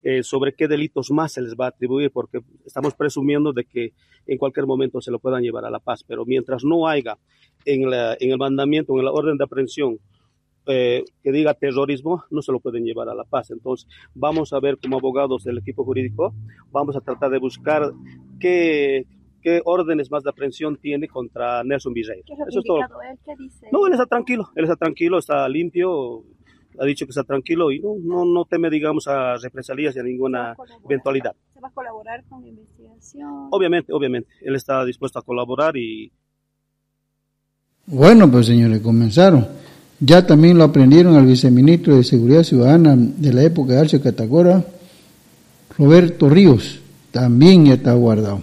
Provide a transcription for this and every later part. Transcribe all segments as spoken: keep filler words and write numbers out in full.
eh, sobre qué delitos más se les va a atribuir, porque estamos presumiendo de que en cualquier momento se lo puedan llevar a La Paz, pero mientras no haya en, la, en el mandamiento, en la orden de aprehensión, eh, que diga terrorismo, no se lo pueden llevar a La Paz. Entonces, vamos a ver como abogados del equipo jurídico, vamos a tratar de buscar qué, qué órdenes más de aprehensión tiene contra Nelson Virrey. ¿Qué es Eso es todo. él? ¿Qué dice? No, él está tranquilo, él está tranquilo, está limpio, ha dicho que está tranquilo y no, no, no teme, digamos, a represalias y a ninguna eventualidad. ¿Se va a colaborar con la investigación? Obviamente, obviamente, él está dispuesto a colaborar y... Bueno, pues señores, comenzaron. Ya también lo aprendieron al viceministro de Seguridad Ciudadana de la época de Alcio Catacora, Roberto Ríos, también ya está guardado.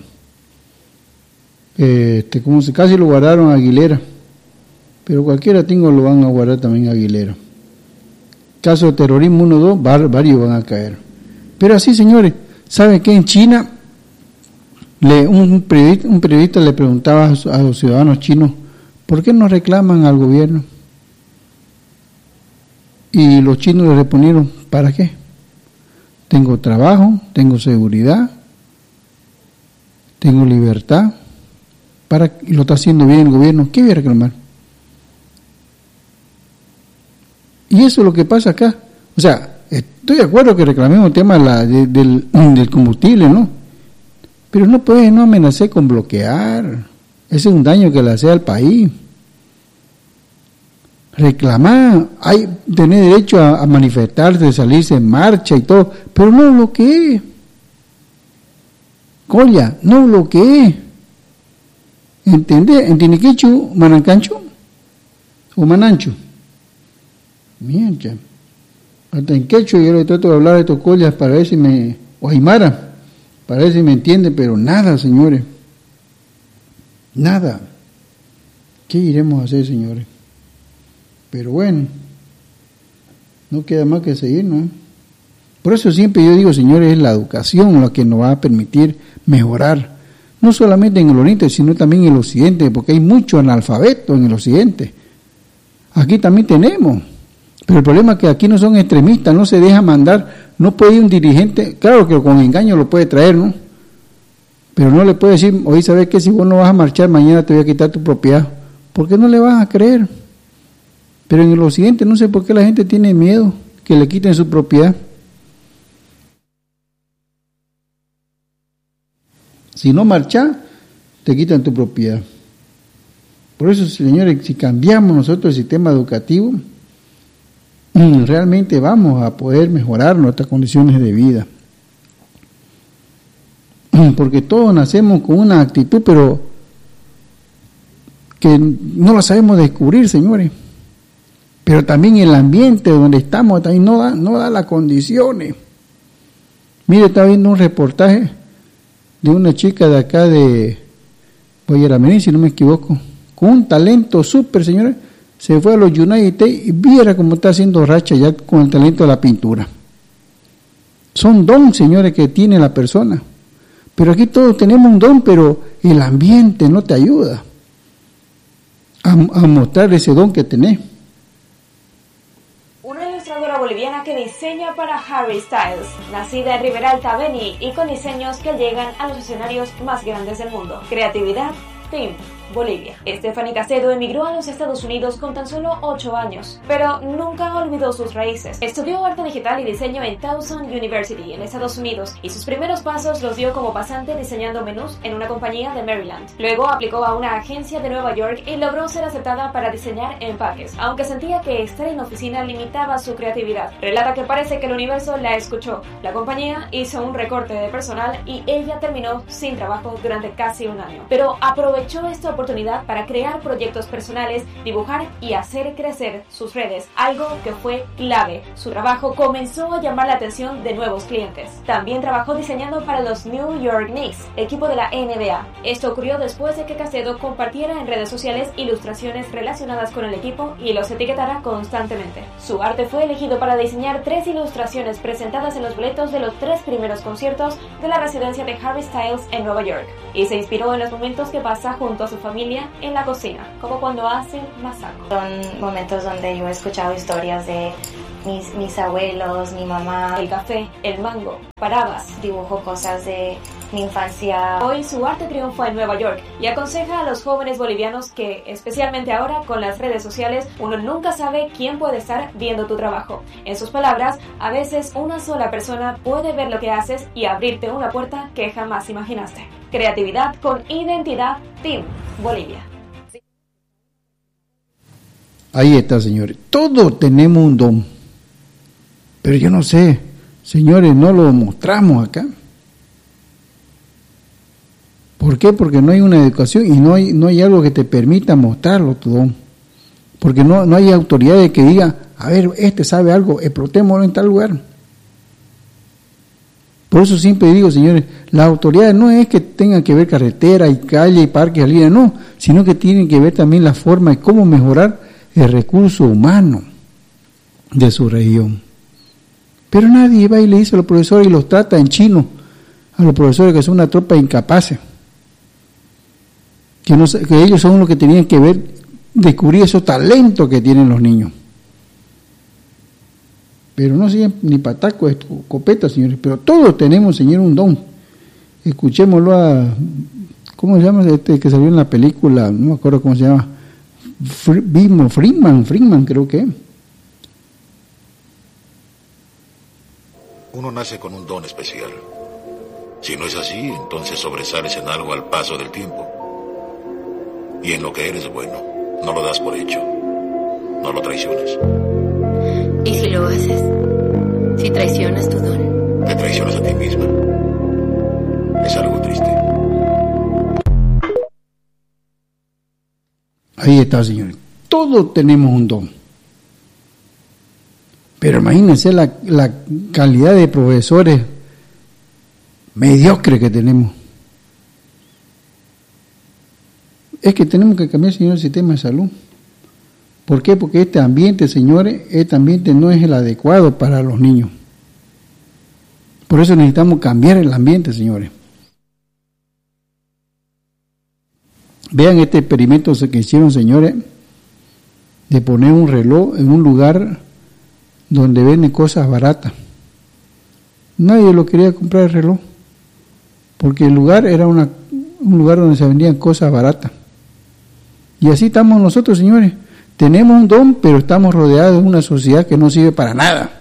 Este, como se casi lo guardaron a Aguilera, pero cualquiera tingo lo van a guardar también a Aguilera. Caso de terrorismo uno dos, varios van a caer. Pero así, señores, ¿saben qué? En China, le, un, periodista, un periodista le preguntaba a los ciudadanos chinos, ¿por qué no reclaman al gobierno? Y los chinos le respondieron, ¿para qué? Tengo trabajo, tengo seguridad, tengo libertad, para, y lo está haciendo bien el gobierno, ¿qué voy a reclamar? Y eso es lo que pasa acá. O sea, estoy de acuerdo que reclamemos el tema de la, de, del, del combustible, ¿no? Pero no puede no amenazar con bloquear. Ese es un daño que le hace al país. Reclamar, hay tener derecho a, a manifestarse, salirse en marcha y todo, pero no bloquee. Colla, no bloquee. ¿Entiende? ¿En Tiniquichu, Manancancho o Manancho? Mierda. Hasta en quechua yo le trato de hablar de estos collas para ver si me... o aymara, para ver si me entiende, pero nada, señores. Nada. ¿Qué iremos a hacer, señores? Pero bueno, no queda más que seguir, ¿no? Por eso siempre yo digo, señores, es la educación la que nos va a permitir mejorar, no solamente en el oriente, sino también en el occidente, porque hay mucho analfabeto en el occidente. Aquí también tenemos, pero el problema es que aquí no son extremistas, no se deja mandar, no puede ir un dirigente, claro que con engaño lo puede traer, ¿no? Pero no le puede decir, oye, ¿sabes qué? Si vos no vas a marchar, mañana te voy a quitar tu propiedad. ¿Por qué no le vas a creer? Pero en el occidente no sé por qué la gente tiene miedo que le quiten su propiedad. Si no marchas, te quitan tu propiedad. Por eso, señores, si cambiamos nosotros el sistema educativo, realmente vamos a poder mejorar nuestras condiciones de vida. Porque todos nacemos con una actitud, pero que no la sabemos descubrir, señores. Pero también el ambiente donde estamos también no da, no da las condiciones. Mire, estaba viendo un reportaje de una chica de acá de Boyeramerín, si no me equivoco, con un talento súper, señores, se fue a los United States y viera cómo está haciendo racha ya con el talento de la pintura. Son don, señores, que tiene la persona. Pero aquí todos tenemos un don, pero el ambiente no te ayuda a, a mostrar ese don que tenés. Una ilustradora boliviana que diseña para Harry Styles, nacida en Ribera Alta, Beni, y con diseños que llegan a los escenarios más grandes del mundo. Creatividad, Team Bolivia. Stephanie Casedo emigró a los Estados Unidos con tan solo ocho años, pero nunca olvidó sus raíces. Estudió arte digital y diseño en Towson University, en Estados Unidos, y sus primeros pasos los dio como pasante diseñando menús en una compañía de Maryland. Luego aplicó a una agencia de Nueva York y logró ser aceptada para diseñar empaques, aunque sentía que estar en oficina limitaba su creatividad. Relata que parece que el universo la escuchó. La compañía hizo un recorte de personal y ella terminó sin trabajo durante casi un año. Pero aprovechó esta oportunidad oportunidad para crear proyectos personales, dibujar y hacer crecer sus redes, algo que fue clave. Su trabajo comenzó a llamar la atención de nuevos clientes. También trabajó diseñando para los New York Knicks, equipo de la N B A. Esto ocurrió después de que Casedo compartiera en redes sociales ilustraciones relacionadas con el equipo y los etiquetara constantemente. Su arte fue elegido para diseñar tres ilustraciones presentadas en los boletos de los tres primeros conciertos de la residencia de Harry Styles en Nueva York, y se inspiró en los momentos que pasa junto a su familia en la cocina, como cuando hacen masaco. Son momentos donde yo he escuchado historias de mis, mis abuelos, mi mamá. El café, el mango, parabas. Dibujo cosas de mi infancia. Hoy su arte triunfa en Nueva York y aconseja a los jóvenes bolivianos que, especialmente ahora con las redes sociales, uno nunca sabe quién puede estar viendo tu trabajo. En sus palabras, a veces una sola persona puede ver lo que haces y abrirte una puerta que jamás imaginaste. Creatividad con identidad, Team Bolivia. Ahí está, señores. Todos tenemos un don. Pero yo no sé, señores, no lo mostramos acá. ¿Por qué? Porque no hay una educación y no hay, no hay algo que te permita mostrarlo tu don. Porque no, no hay autoridades que digan, a ver, este sabe algo, explotémoslo en tal lugar. Por eso siempre digo, señores, las autoridades no es que tengan que ver carretera y calle y parques, líneas, no, sino que tienen que ver también la forma de cómo mejorar el recurso humano de su región. Pero nadie va y le dice a los profesores y los trata en chino, a los profesores que son una tropa de incapaces, que, no, que ellos son los que tenían que ver, descubrir esos talentos que tienen los niños. Pero no siguen ni pataco, escopeta, señores, pero todos tenemos, señor, un don. Escuchémoslo a, ¿cómo se llama este que salió en la película? No me acuerdo cómo se llama. Freeman, Freeman, Freeman creo que. Uno nace con un don especial. Si no es así, entonces sobresales en algo al paso del tiempo. Y en lo que eres bueno, no lo das por hecho. No lo traicionas. ¿Y si lo haces? Si traicionas tu don. Te traicionas a ti misma. Es algo triste. Ahí está, señores. Todos tenemos un don. Pero imagínense la, la calidad de profesores mediocres que tenemos. Es que tenemos que cambiar, señor, el sistema de salud. ¿Por qué? Porque este ambiente, señores, este ambiente no es el adecuado para los niños. Por eso necesitamos cambiar el ambiente, señores. Vean este experimento que hicieron, señores, de poner un reloj en un lugar donde venden cosas baratas. Nadie lo quería comprar el reloj, porque el lugar era una, un lugar donde se vendían cosas baratas. Y así estamos nosotros, señores. Tenemos un don, pero estamos rodeados de una sociedad que no sirve para nada.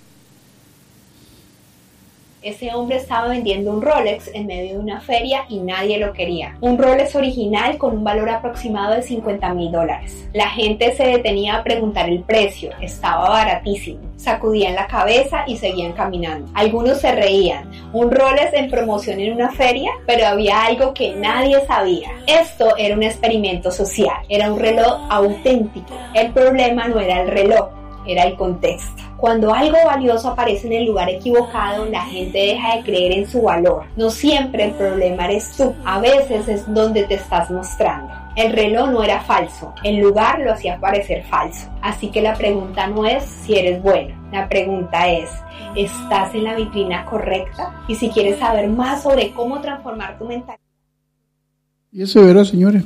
Ese hombre estaba vendiendo un Rolex en medio de una feria y nadie lo quería. Un Rolex original con un valor aproximado de cincuenta mil dólares. La gente se detenía a preguntar el precio, estaba baratísimo. Sacudían la cabeza y seguían caminando. Algunos se reían. Un Rolex en promoción en una feria, pero había algo que nadie sabía. Esto era un experimento social, era un reloj auténtico. El problema no era el reloj, era el contexto. Cuando algo valioso aparece en el lugar equivocado, la gente deja de creer en su valor. No siempre el problema eres tú, a veces es donde te estás mostrando. El reloj no era falso, el lugar lo hacía parecer falso. Así que la pregunta no es si eres bueno, la pregunta es, ¿estás en la vitrina correcta? Y si quieres saber más sobre cómo transformar tu mentalidad. Y eso verá, señores.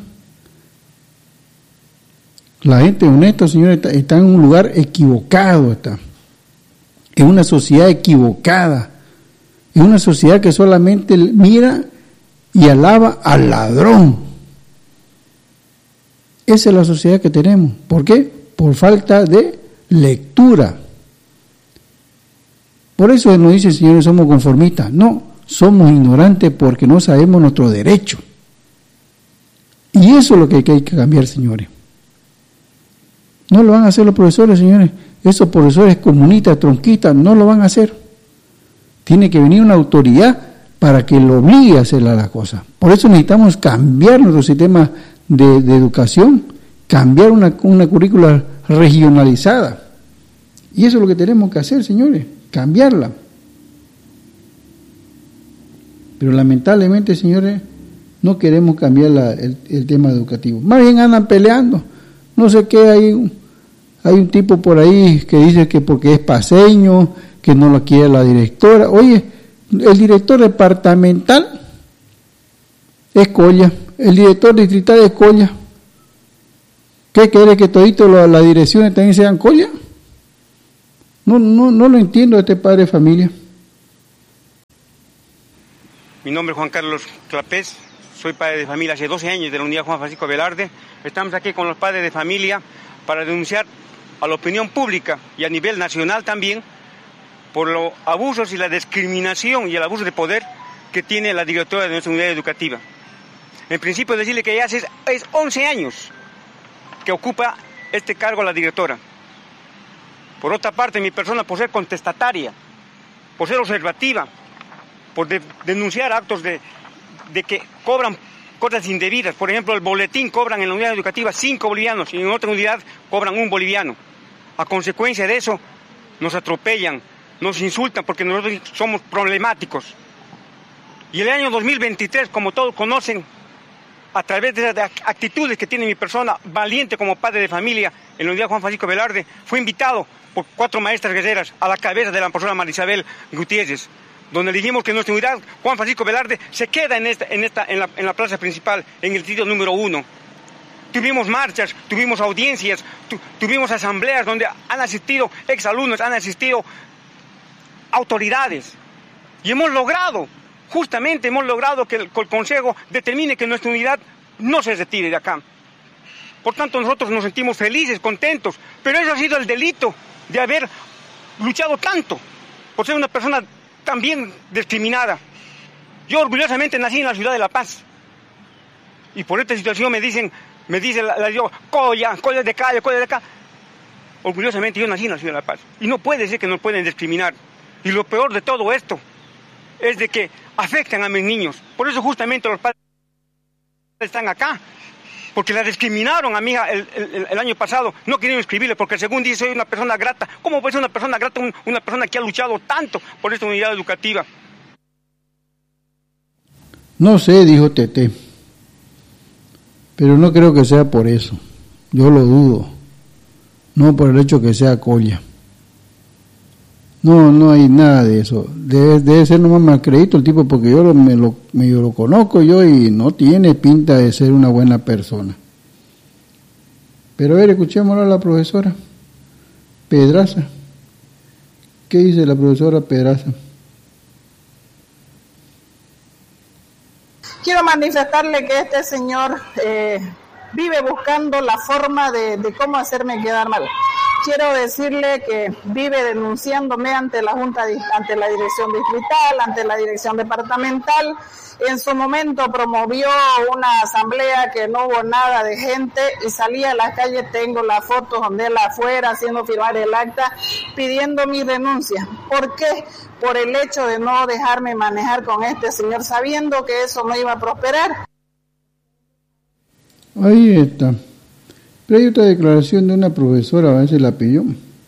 La gente honesta, señores, está, está en un lugar equivocado, está. En una sociedad equivocada. En una sociedad que solamente mira y alaba al ladrón. Esa es la sociedad que tenemos. ¿Por qué? Por falta de lectura. Por eso nos dice, señores, somos conformistas. No, somos ignorantes porque no sabemos nuestro derecho. Y eso es lo que hay que cambiar, señores. No lo van a hacer los profesores, señores. Esos profesores comunistas, tronquistas, no lo van a hacer. Tiene que venir una autoridad para que lo obligue a hacer las cosas. Por eso necesitamos cambiar nuestro sistema de, de educación, cambiar una, una currícula regionalizada. Y eso es lo que tenemos que hacer, señores, cambiarla. Pero lamentablemente, señores, no queremos cambiar la, el, el tema educativo. Más bien andan peleando. No sé qué, hay, hay un tipo por ahí que dice que porque es paseño, que no lo quiere la directora. Oye, el director departamental es Colla, el director distrital es Colla. ¿Qué quiere, que todito las direcciones también sean Colla? No, no, no lo entiendo este padre de familia. Mi nombre es Juan Carlos Clapés, soy padre de familia hace doce años de la unidad Juan Francisco Velarde. Estamos aquí con los padres de familia para denunciar a la opinión pública y a nivel nacional también por los abusos y la discriminación y el abuso de poder que tiene la directora de nuestra unidad educativa. En principio decirle que ya hace es once años que ocupa este cargo la directora. Por otra parte, mi persona, por ser contestataria, por ser observativa, por de, denunciar actos de, de que cobran cosas indebidas. Por ejemplo, el boletín cobran en la unidad educativa cinco bolivianos y en otra unidad cobran un boliviano. A consecuencia de eso, nos atropellan, nos insultan porque nosotros somos problemáticos. Y el año dos mil veintitrés, como todos conocen, a través de las actitudes que tiene mi persona, valiente como padre de familia, en la unidad Juan Francisco Velarde, fue invitado por cuatro maestras guerreras a la cabeza de la profesora Marisabel Gutiérrez, donde dijimos que nuestra unidad Juan Francisco Velarde se queda en esta, en esta, en la, en la plaza principal, en el sitio número uno. Tuvimos marchas, tuvimos audiencias, tu, tuvimos asambleas donde han asistido exalumnos, han asistido autoridades. Y hemos logrado, justamente hemos logrado que el, que el Consejo determine que nuestra unidad no se retire de acá. Por tanto, nosotros nos sentimos felices, contentos, pero eso ha sido el delito de haber luchado tanto por ser una persona también discriminada. Yo orgullosamente nací en la ciudad de La Paz y por esta situación me dicen, me dice la, la yo, colla, colla de calle, colla de acá. Orgullosamente yo nací en la ciudad de La Paz y no puede ser que nos pueden discriminar. Y lo peor de todo esto es de que afectan a mis niños. Por eso justamente los padres están acá, porque la discriminaron a mi hija el, el, el año pasado. No querían inscribirle porque según dice soy una persona grata. ¿Cómo puede ser una persona grata un, una persona que ha luchado tanto por esta unidad educativa? No sé, dijo Tete, pero no creo que sea por eso. Yo lo dudo. No por el hecho que sea colla. No, no hay nada de eso. Debe, debe ser nomás malcreído el tipo, porque yo lo, me lo, medio lo conozco yo y no tiene pinta de ser una buena persona. Pero a ver, escuchemos a la profesora Pedraza. ¿Qué dice la profesora Pedraza? Quiero manifestarle que este señor eh, vive buscando la forma de, de cómo hacerme quedar mal. Quiero decirle que vive denunciándome ante la Junta, ante la Dirección Distrital, ante la Dirección Departamental. En su momento promovió una asamblea que no hubo nada de gente y salía a la calle, tengo las fotos donde él afuera haciendo firmar el acta, pidiendo mi denuncia. ¿Por qué? Por el hecho de no dejarme manejar con este señor, sabiendo que eso no iba a prosperar. Ahí está. Pero hay otra declaración de una profesora, a ver si la pilló.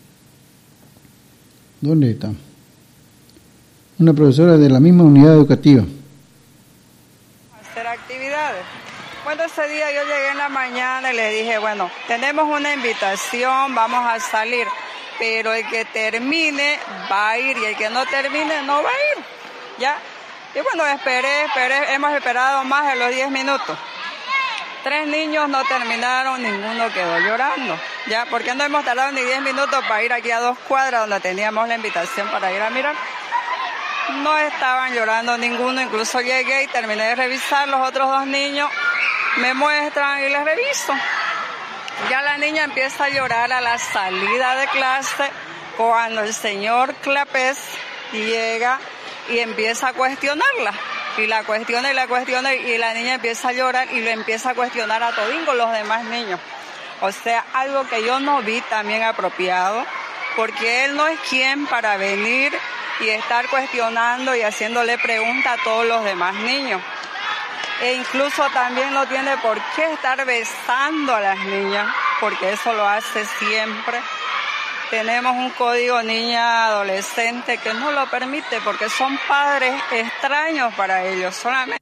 ¿Dónde está? Una profesora de la misma unidad educativa. Hacer actividades. Bueno, ese día yo llegué en la mañana y le dije, bueno, tenemos una invitación, vamos a salir, pero el que termine va a ir y el que no termine no va a ir, ¿ya? Y bueno, esperé, esperé, hemos esperado más de los diez minutos. Tres niños no terminaron, ninguno quedó llorando, ¿ya? Porque no hemos tardado ni diez minutos para ir aquí a dos cuadras donde teníamos la invitación para ir a mirar. No estaban llorando ninguno, incluso llegué y terminé de revisar, los otros dos niños me muestran y les reviso. Ya la niña empieza a llorar a la salida de clase cuando el señor Clapés llega y empieza a cuestionarla. Y la cuestiona y la cuestiona y la niña empieza a llorar y lo empieza a cuestionar a todín con los demás niños. O sea, algo que yo no vi también apropiado, porque él no es quien para venir y estar cuestionando y haciéndole preguntas a todos los demás niños. E incluso también no tiene por qué estar besando a las niñas, porque eso lo hace siempre. Tenemos un código niña adolescente que no lo permite porque son padres extraños para ellos solamente.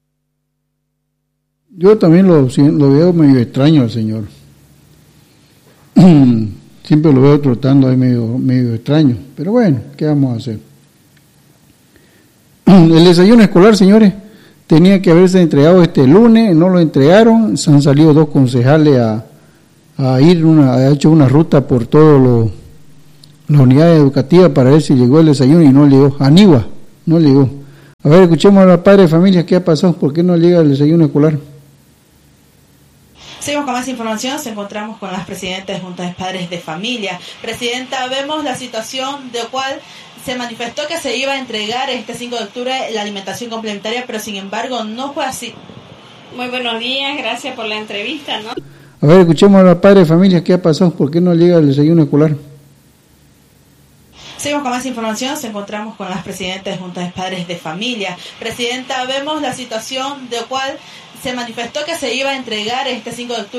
Yo también lo, lo veo medio extraño al señor. Siempre lo veo trotando ahí medio, medio extraño. Pero bueno, ¿qué vamos a hacer? El desayuno escolar, señores, tenía que haberse entregado este lunes, no lo entregaron. Se han salido dos concejales a, a ir, una, ha hecho una ruta por todos los la unidad educativa para ver si llegó el desayuno y no llegó. Anigua, no llegó. A ver, escuchemos a la padre de familia, ¿qué ha pasado? ¿Por qué no llega el desayuno escolar? Seguimos con más información, nos encontramos con las presidentas de Juntas de Padres de Familia. Presidenta, vemos la situación de cual se manifestó que se iba a entregar este cinco de octubre la alimentación complementaria, pero sin embargo no fue así. Muy buenos días, gracias por la entrevista, ¿no? A ver, escuchemos a la padre de familia, ¿qué ha pasado? ¿Por qué no llega el desayuno escolar? Seguimos con más información, nos encontramos con las presidentas de Juntas de Padres de Familia. Presidenta, vemos la situación de cual se manifestó que se iba a entregar este cinco de octubre